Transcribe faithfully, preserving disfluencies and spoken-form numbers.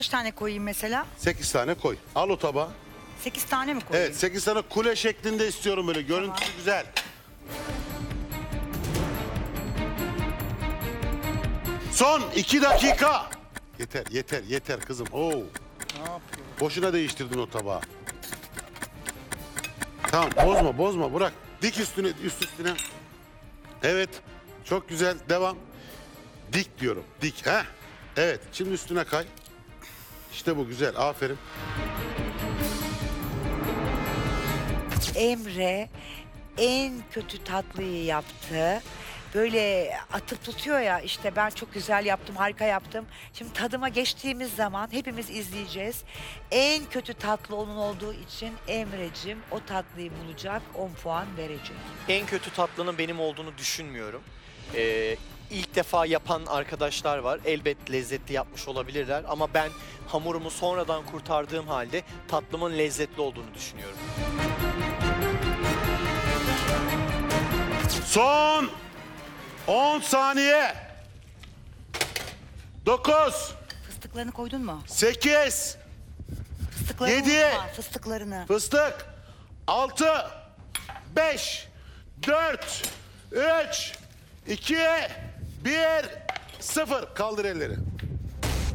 Kaç tane koyayım mesela? sekiz tane koy. Al o tabağı. sekiz tane mi koyayım? Evet, sekiz tane kule şeklinde istiyorum böyle. Görüntüsü Tamam. güzel. Son iki dakika. Yeter, yeter, yeter kızım. Oo. Ne yapıyor? Boşuna değiştirdin o tabağı. Tamam, bozma, bozma. Bırak. Dik üstüne, üst üstüne. Evet. Çok güzel. Devam. Dik diyorum. Dik. Heh. Evet. Şimdi üstüne kay. İşte bu güzel. Aferin. Emre en kötü tatlıyı yaptı. Böyle atıp tutuyor ya, işte ben çok güzel yaptım, harika yaptım. Şimdi tadıma geçtiğimiz zaman hepimiz izleyeceğiz. En kötü tatlı onun olduğu için Emre'cim o tatlıyı bulacak, on puan verecek. En kötü tatlının benim olduğunu düşünmüyorum. Ee, ilk defa yapan arkadaşlar var. Elbet lezzetli yapmış olabilirler ama ben hamurumu sonradan kurtardığım halde tatlımın lezzetli olduğunu düşünüyorum. Son on saniye. dokuz, Fıstıklarını koydun mu? sekiz, Fıstıklarını Yedi. unutma, fıstıklarını. fıstık, altı, beş, dört, üç, iki, bir, sıfır. Kaldır elleri.